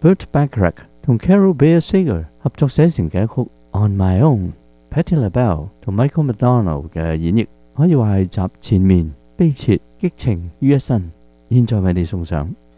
Burt Bacharach 同 Carol Bayer Sager 合作寫成嘅曲《On My Own》，Patti LaBelle 同 Michael McDonald 嘅演繹，可以話係集前面悲切激情於一身。現在為你送上